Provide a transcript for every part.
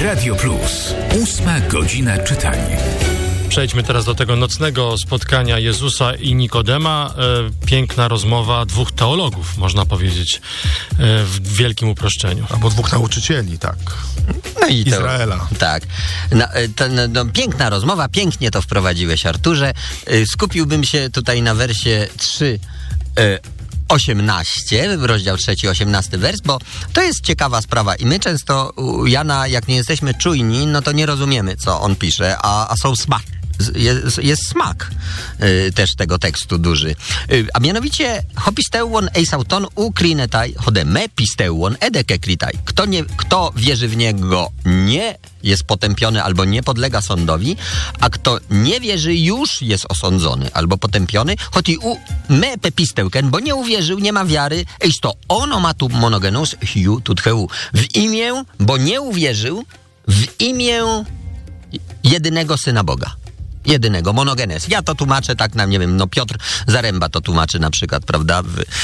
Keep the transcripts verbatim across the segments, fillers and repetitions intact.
Radio Plus. Ósma godzina czytania. Przejdźmy teraz do tego nocnego spotkania Jezusa i Nikodema. E, piękna rozmowa dwóch teologów, można powiedzieć, e, w wielkim uproszczeniu. Albo dwóch nauczycieli, tak. No i Izraela. To, tak. No, to, no, no, piękna rozmowa, pięknie to wprowadziłeś, Arturze. Skupiłbym się tutaj na wersie trzy. E, osiemnaście, rozdział trzeci, osiemnasty wers, bo to jest ciekawa sprawa i my często u Jana, jak nie jesteśmy czujni, no to nie rozumiemy, co on pisze, a, a są smak. Jest, jest smak y, też tego tekstu duży. Y, a mianowicie hopisteuon eisauton uklinetai hode me pisteuon edekekritai. Kto, nie, kto wierzy w niego nie jest potępiony albo nie podlega sądowi, a kto nie wierzy już jest osądzony albo potępiony, choć i u me pepisteuken, bo nie uwierzył, nie ma wiary, eis to onomatu monogenus hiu tutheu. W imię, bo nie uwierzył, w imię jedynego Syna Boga. Jedynego, monogenes. Ja to tłumaczę tak, na, nie wiem, no Piotr Zaręba to tłumaczy na przykład, prawda, w, w,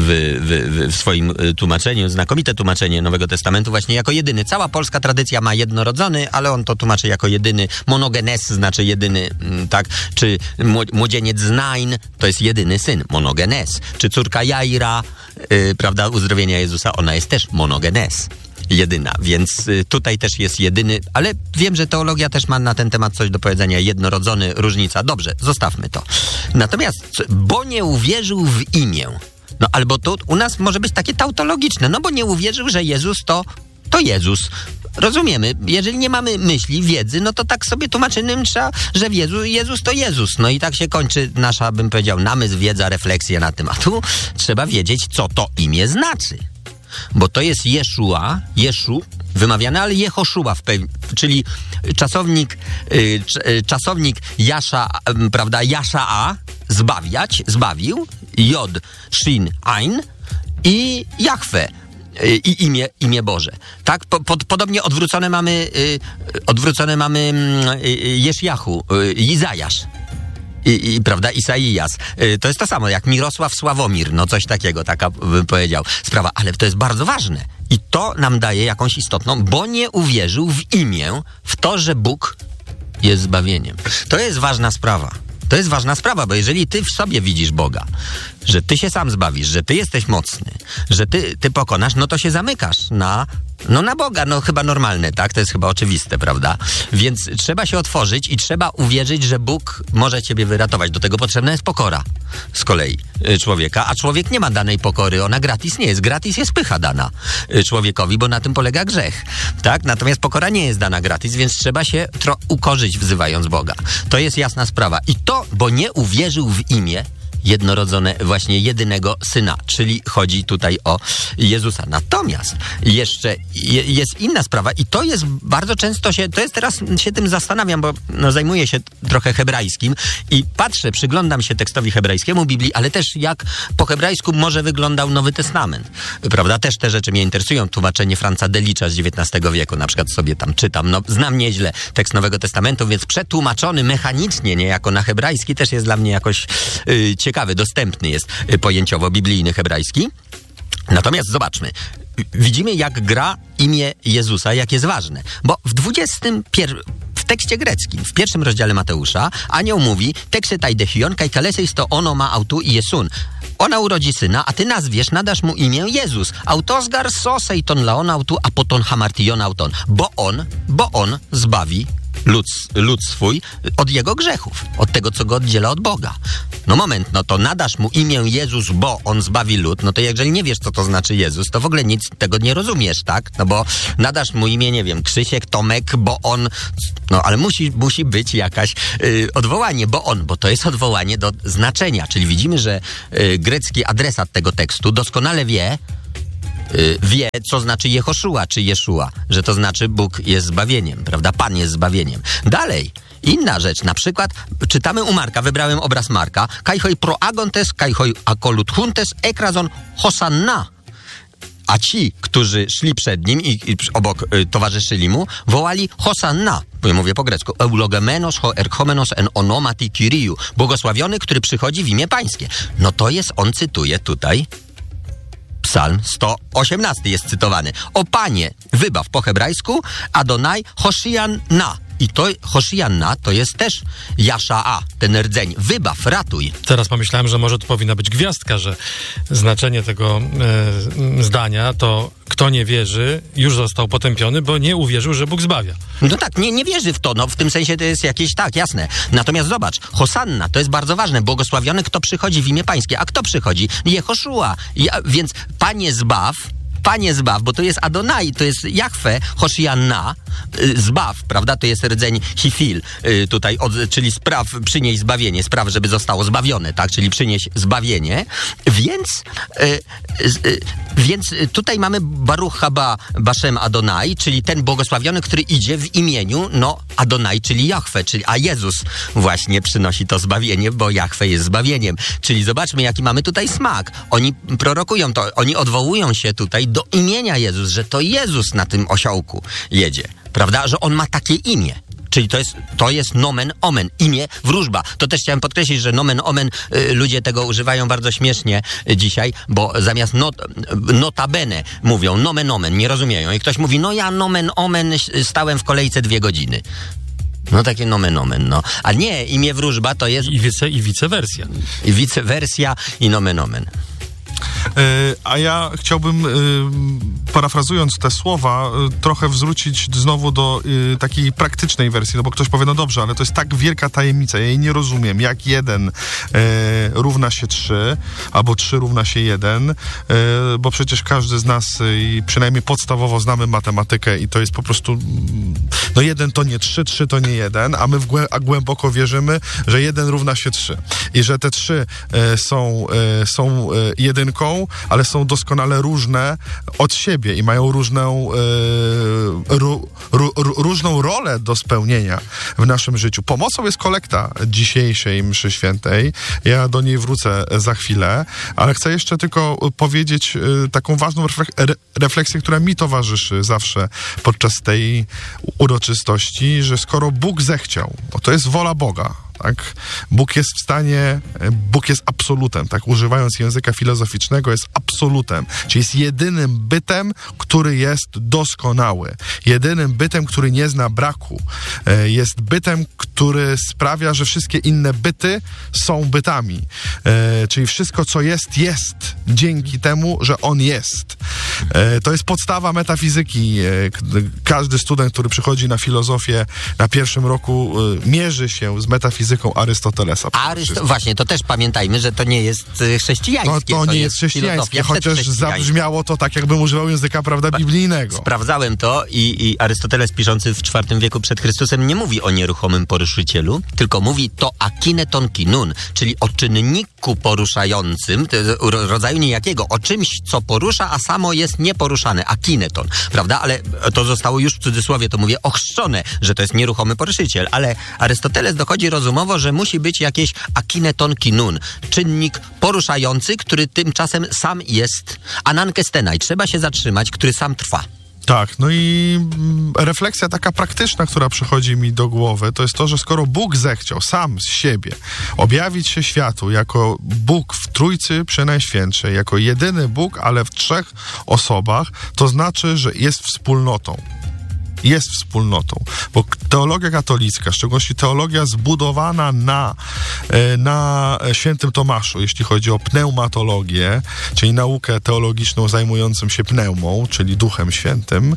w, w swoim tłumaczeniu, znakomite tłumaczenie Nowego Testamentu właśnie jako jedyny. Cała polska tradycja ma jednorodzony, ale on to tłumaczy jako jedyny. Monogenes znaczy jedyny, tak, czy młodzieniec z Nain to jest jedyny syn, monogenes. Czy córka Jaira, yy, prawda, uzdrowienia Jezusa, ona jest też monogenes. Jedyna, więc y, tutaj też jest jedyny, ale wiem, że teologia też ma na ten temat coś do powiedzenia. Jednorodzony, różnica. Dobrze, zostawmy to. Natomiast, bo nie uwierzył w imię. No albo to u nas może być takie tautologiczne, no bo nie uwierzył, że Jezus to, to Jezus. Rozumiemy, jeżeli nie mamy myśli, wiedzy, no to tak sobie tłumaczymy, trzeba, że Jezus, Jezus to Jezus. No i tak się kończy nasza, bym powiedział, namysł, wiedza, refleksja na temat. Tu trzeba wiedzieć, co to imię znaczy. Bo to jest Jeszua, Jeszu, wymawiane, ale Jehoszua, w pew- czyli czasownik, y, c- czasownik Jasza, y, prawda, Jasza, zbawiać, zbawił, Jod, Shin, Ain i Jahwe. I imię, imię Boże. Tak? Po, pod, podobnie odwrócone mamy y, odwrócone mamy y, Jeszjachu, y, Izajasz. I, i, prawda, Isaijas. Y, to jest to samo jak Mirosław Sławomir, no coś takiego, taka bym powiedział sprawa, ale to jest bardzo ważne. I to nam daje jakąś istotną, bo nie uwierzył w imię, w to, że Bóg jest zbawieniem. To jest ważna sprawa. To jest ważna sprawa, bo jeżeli ty w sobie widzisz Boga, że ty się sam zbawisz, że ty jesteś mocny, że ty, ty pokonasz, no to się zamykasz na, no na Boga, no chyba normalne, tak? To jest chyba oczywiste, prawda? Więc trzeba się otworzyć i trzeba uwierzyć, że Bóg może ciebie wyratować. Do tego potrzebna jest pokora z kolei człowieka, a człowiek nie ma danej pokory, ona gratis nie jest. Gratis jest pycha dana człowiekowi, bo na tym polega grzech, tak? Natomiast pokora nie jest dana gratis, więc trzeba się tro- ukorzyć, wzywając Boga. To jest jasna sprawa. I to, bo nie uwierzył w imię jednorodzone, właśnie jedynego Syna, czyli chodzi tutaj o Jezusa. Natomiast jeszcze je, jest inna sprawa i to jest bardzo często się, to jest teraz się tym zastanawiam, bo no, zajmuję się trochę hebrajskim i patrzę, przyglądam się tekstowi hebrajskiemu Biblii, ale też jak po hebrajsku może wyglądał Nowy Testament, prawda? Też te rzeczy mnie interesują. Tłumaczenie Franza Delicza z dziewiętnastego wieku, na przykład sobie tam czytam. No, znam nieźle tekst Nowego Testamentu, więc przetłumaczony mechanicznie, niejako na hebrajski, też jest dla mnie jakoś yy, ciekawy, dostępny jest pojęciowo biblijny hebrajski. Natomiast zobaczmy, widzimy jak gra imię Jezusa, jak jest ważne, bo w dwudziestym pierwszym w tekście greckim, w pierwszym rozdziale Mateusza, anioł mówi, teksetaj dechion, kaj kaleseis to ono ma autu i jesun. Ona urodzi syna, a ty nazwiesz, nadasz mu imię Jezus. Autosgar soseiton laon autu, a poton hamartion auton. Bo on, bo on zbawi Lud, lud swój od jego grzechów, od tego, co go oddziela od Boga. No moment, no to nadasz mu imię Jezus, bo on zbawi lud, no to jeżeli nie wiesz, co to znaczy Jezus, to w ogóle nic tego nie rozumiesz, tak? No bo nadasz mu imię, nie wiem, Krzysiek, Tomek, bo on, no ale musi, musi być jakaś yy, odwołanie, bo on, bo to jest odwołanie do znaczenia, czyli widzimy, że yy, grecki adresat tego tekstu doskonale wie, wie, co znaczy Jehoszua czy Jeszua, że to znaczy Bóg jest zbawieniem, prawda? Pan jest zbawieniem. Dalej, inna rzecz, na przykład czytamy u Marka, wybrałem obraz Marka, kajhoj proagontes, kajhoj akoluthuntes, ekrazon hosanna. A ci, którzy szli przed nim i, i obok y, towarzyszyli mu, wołali hosanna. Bo ja mówię po grecku. Eulogemenos ho erchomenos en onomati Kyriu. Błogosławiony, który przychodzi w imię pańskie. No to jest, on cytuje tutaj Psalm sto osiemnasty jest cytowany. O Panie, wybaw po hebrajsku, Adonai Hoshianna. I to Hoshianna to jest też Jasza'a, ten rdzeń. Wybaw, ratuj. Teraz pomyślałem, że może to powinna być gwiazdka, że znaczenie tego e, zdania to kto nie wierzy, już został potępiony, bo nie uwierzył, że Bóg zbawia. No tak, nie, nie wierzy w to, no w tym sensie to jest jakieś, tak, jasne. Natomiast zobacz, Hosanna, to jest bardzo ważne, błogosławiony kto przychodzi w imię Pańskie. A kto przychodzi? Jehoszua. Ja, więc Panie zbaw, Panie zbaw, bo to jest Adonai, to jest Jahwe, Hoshianna, y, zbaw, prawda? To jest rdzeń hifil, y, tutaj, od, czyli spraw, przynieś zbawienie, spraw, żeby zostało zbawione, tak? Czyli przynieś zbawienie. Więc, y, y, więc tutaj mamy Baruch haba Bashem Adonai, czyli ten błogosławiony, który idzie w imieniu, no, Adonai, czyli Jahwe, czyli, a Jezus właśnie przynosi to zbawienie, bo Jahwe jest zbawieniem. Czyli zobaczmy, jaki mamy tutaj smak. Oni prorokują to, oni odwołują się tutaj do imienia Jezus, że to Jezus na tym osiołku jedzie, prawda? Że on ma takie imię. Czyli to jest, to jest nomen omen, imię, wróżba. To też chciałem podkreślić, że nomen omen, y, ludzie tego używają bardzo śmiesznie y, dzisiaj, bo zamiast not, notabene mówią nomen omen, nie rozumieją. I ktoś mówi, no ja nomen omen stałem w kolejce dwie godziny. No takie nomen omen, no. A nie, imię wróżba to jest... I wice, i wicewersja. I wicewersja i nomen omen. A ja chciałbym, parafrazując te słowa, trochę wrócić znowu do takiej praktycznej wersji, no bo ktoś powie, no dobrze, ale to jest tak wielka tajemnica, ja jej nie rozumiem, jak jeden równa się trzy, albo trzy równa się jeden, bo przecież każdy z nas, i przynajmniej podstawowo znamy matematykę i to jest po prostu, no jeden to nie trzy, trzy to nie jeden, a my w głę- a głęboko wierzymy, że jeden równa się trzy i że te trzy są, są jedynką, ale są doskonale różne od siebie i mają różną, e, ru, ru, ru, różną rolę do spełnienia w naszym życiu. Pomocą jest kolekta dzisiejszej mszy świętej. Ja do niej wrócę za chwilę, ale chcę jeszcze tylko powiedzieć e, taką ważną reflek- re, refleksję, która mi towarzyszy zawsze podczas tej uroczystości, że skoro Bóg zechciał, bo to jest wola Boga, tak? Bóg jest w stanie, Bóg jest absolutem, tak? Używając języka filozoficznego, jest absolutem, czyli jest jedynym bytem, który jest doskonały. Jedynym bytem, który nie zna braku. Jest bytem, który sprawia, że wszystkie inne byty są bytami. Czyli wszystko, co jest, jest dzięki temu, że On jest. To jest podstawa metafizyki. Każdy student, który przychodzi na filozofię na pierwszym roku, mierzy się z metafizyką Arystotelesa. Arysto- właśnie, to też pamiętajmy, że to nie jest chrześcijańskie. No, to, to nie jest chrześcijańskie, chociaż zabrzmiało to tak, jakbym używał języka, prawda, biblijnego. Sprawdzałem to i, i Arystoteles, piszący w czwartym wieku przed Chrystusem, nie mówi o nieruchomym poruszycielu, tylko mówi to akineton kinun, czyli o czynniku poruszającym, rodzaju niejakiego, o czymś, co porusza, a samo jest nieporuszane, akineton, prawda? Ale to zostało już w cudzysłowie, to mówię, ochrzczone, że to jest nieruchomy poruszyciel, ale Arystoteles dochodzi rozumowo, że musi być jakieś akineton kinun, czynnik poruszający, który tymczasem sam jest anankestenai, trzeba się zatrzymać, który sam trwa. Tak, no i refleksja taka praktyczna, która przychodzi mi do głowy, to jest to, że skoro Bóg zechciał sam z siebie objawić się światu jako Bóg w Trójcy Przenajświętszej, jako jedyny Bóg, ale w trzech osobach, to znaczy, że jest wspólnotą. Jest wspólnotą, bo teologia katolicka, w szczególności teologia zbudowana na, na świętym Tomaszu, jeśli chodzi o pneumatologię, czyli naukę teologiczną zajmującą się pneumą, czyli Duchem Świętym,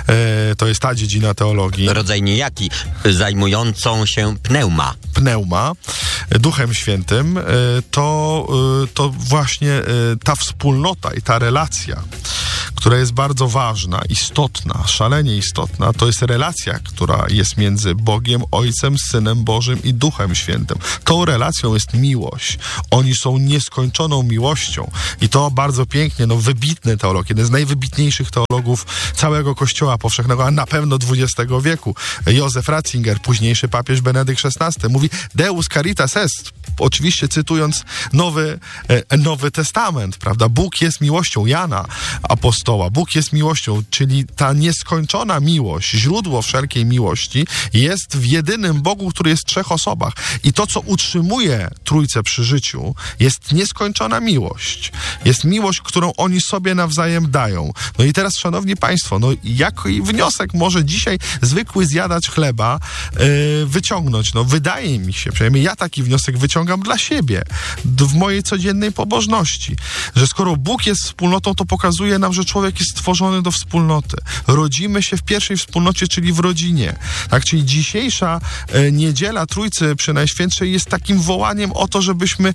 to jest ta dziedzina teologii. Rodzaj niejaki, zajmującą się pneuma. Pneuma, Duchem Świętym, to, to właśnie ta wspólnota i ta relacja, która jest bardzo ważna, istotna, szalenie istotna, to jest relacja, która jest między Bogiem, Ojcem, Synem Bożym i Duchem Świętym. Tą relacją jest miłość. Oni są nieskończoną miłością. I to bardzo pięknie, no wybitny teolog, jeden z najwybitniejszych teologów całego Kościoła powszechnego, a na pewno dwudziestego wieku, Józef Ratzinger, późniejszy papież Benedykt szesnasty, mówi Deus caritas est, oczywiście cytując Nowy, e, Nowy Testament, prawda? Bóg jest miłością, Jana apostoła. Bóg jest miłością, czyli ta nieskończona miłość miłość, źródło wszelkiej miłości jest w jedynym Bogu, który jest w trzech osobach. I to, co utrzymuje Trójcę przy życiu, jest nieskończona miłość. Jest miłość, którą oni sobie nawzajem dają. No i teraz, szanowni państwo, no jaki wniosek może dzisiaj zwykły zjadacz chleba yy, wyciągnąć? No wydaje mi się, przynajmniej ja taki wniosek wyciągam dla siebie, w mojej codziennej pobożności, że skoro Bóg jest wspólnotą, to pokazuje nam, że człowiek jest stworzony do wspólnoty. Rodzimy się w pierwszej wspólnocie, czyli w rodzinie. Tak, czyli dzisiejsza e, niedziela Trójcy przy Najświętszej jest takim wołaniem o to, żebyśmy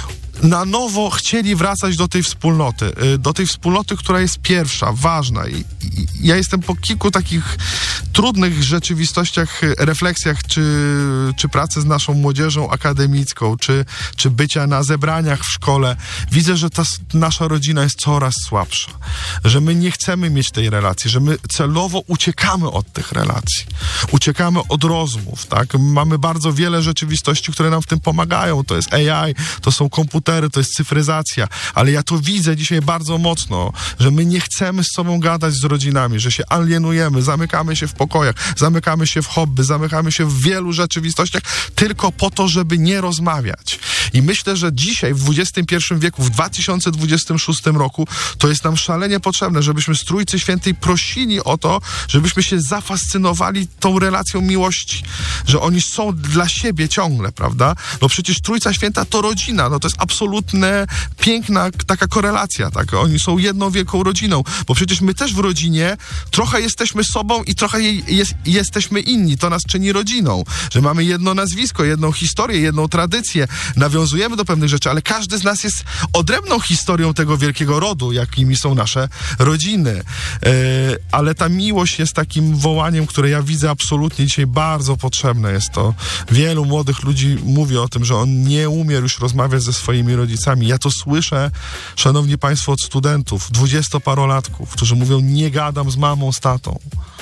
na nowo chcieli wracać do tej wspólnoty, do tej wspólnoty, która jest pierwsza, ważna. I, i ja jestem po kilku takich trudnych rzeczywistościach, refleksjach, czy, czy pracy z naszą młodzieżą akademicką, czy, czy bycia na zebraniach w szkole. Widzę, że ta nasza rodzina jest coraz słabsza, że my nie chcemy mieć tej relacji, że my celowo uciekamy od tych relacji, uciekamy od rozmów, tak? Mamy bardzo wiele rzeczywistości, które nam w tym pomagają. To jest A I, to są komputery, to jest cyfryzacja, ale ja to widzę dzisiaj bardzo mocno, że my nie chcemy z sobą gadać z rodzinami, że się alienujemy, zamykamy się w pokojach, zamykamy się w hobby, zamykamy się w wielu rzeczywistościach tylko po to, żeby nie rozmawiać. I myślę, że dzisiaj w dwudziestym pierwszym wieku, w dwa tysiące dwudziestym szóstym roku, to jest nam szalenie potrzebne, żebyśmy z Trójcy Świętej prosili o to, żebyśmy się zafascynowali tą relacją miłości, że oni są dla siebie ciągle, prawda? No przecież Trójca Święta to rodzina, no to jest absolutnie piękna taka korelacja, tak? Oni są jedną wielką rodziną, bo przecież my też w rodzinie trochę jesteśmy sobą i trochę jest, jesteśmy inni. To nas czyni rodziną, że mamy jedno nazwisko, jedną historię, jedną tradycję, nawiązujemy do pewnych rzeczy, ale każdy z nas jest odrębną historią tego wielkiego rodu, jakimi są nasze rodziny. Yy, ale ta miłość jest takim wołaniem, które ja widzę absolutnie dzisiaj bardzo potrzebne. Jest to, wielu młodych ludzi mówi o tym, że on nie umie już rozmawiać ze swoimi rodzicami. Ja to słyszę, szanowni państwo, od studentów, dwudziestoparolatków, którzy mówią, nie gadam z mamą, z tatą.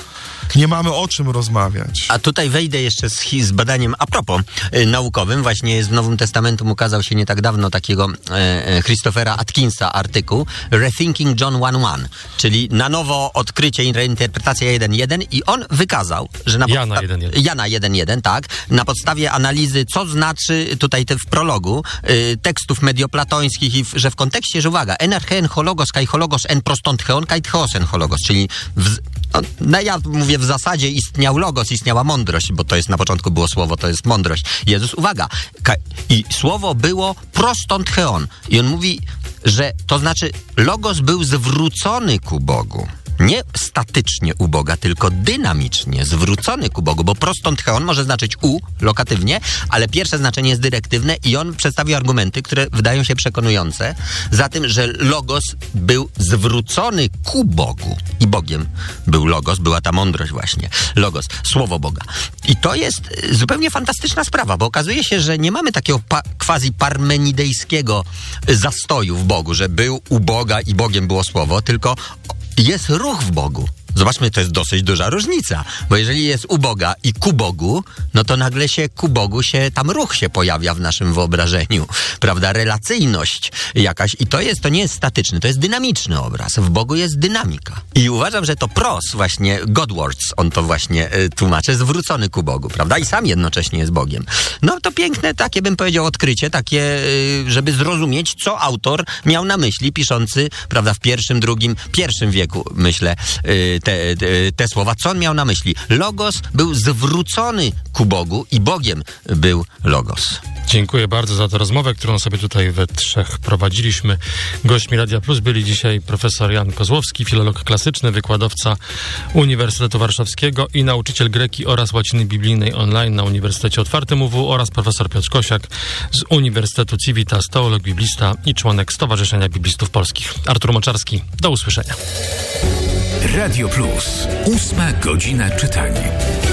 Nie mamy o czym rozmawiać. A tutaj wejdę jeszcze z, z badaniem a propos y, naukowym. Właśnie z Nowym Testamentem ukazał się nie tak dawno takiego y, Christophera Atkinsa artykuł Rethinking John jeden jeden, czyli na nowo odkrycie i reinterpretacja jeden jeden i on wykazał, że na Jana podsta- jeden jeden. Jana jeden jeden, tak, na podstawie analizy, co znaczy tutaj te w prologu y, tekstów medioplatońskich i w, że w kontekście, że uwaga, enerchen hologos kai hologos en prostontcheon kai theosen hologos, czyli w, no, no ja mówię w zasadzie istniał logos, istniała mądrość, bo to jest na początku było słowo, to jest mądrość. Jezus, uwaga, ka- i słowo było prostontcheon. I on mówi, że to znaczy logos był zwrócony ku Bogu. Nie statycznie u Boga, tylko dynamicznie zwrócony ku Bogu, bo prostontcheon może znaczyć u, lokatywnie, ale pierwsze znaczenie jest dyrektywne i on przedstawił argumenty, które wydają się przekonujące za tym, że logos był zwrócony ku Bogu i Bogiem był logos, była ta mądrość właśnie, logos, słowo Boga. I to jest zupełnie fantastyczna sprawa, bo okazuje się, że nie mamy takiego pa- quasi parmenidejskiego zastoju w Bogu, że był u Boga i Bogiem było słowo, tylko jest ruch w Bogu. Zobaczmy, to jest dosyć duża różnica, bo jeżeli jest u Boga i ku Bogu, no to nagle się ku Bogu się, tam ruch się pojawia w naszym wyobrażeniu, prawda, relacyjność jakaś i to jest, to nie jest statyczny, to jest dynamiczny obraz, w Bogu jest dynamika. I uważam, że to pros właśnie, Godwords, on to właśnie y, tłumaczy, zwrócony ku Bogu, prawda, i sam jednocześnie jest Bogiem. No to piękne, takie bym powiedział odkrycie, takie, y, żeby zrozumieć, co autor miał na myśli, piszący, prawda, w pierwszym, drugim, pierwszym wieku, myślę, y, Te, te, te słowa, co on miał na myśli? Logos był zwrócony ku Bogu i Bogiem był Logos. Dziękuję bardzo za tę rozmowę, którą sobie tutaj we trzech prowadziliśmy. Gośćmi Radia Plus byli dzisiaj profesor Jan Kozłowski, filolog klasyczny, wykładowca Uniwersytetu Warszawskiego i nauczyciel greki oraz łaciny biblijnej online na Uniwersytecie Otwartym U W oraz profesor Piotr Kosiak z Uniwersytetu Civitas, teolog, biblista i członek Stowarzyszenia Biblistów Polskich. Artur Moczarski, do usłyszenia. Radio Plus. Ósma godzina czytania.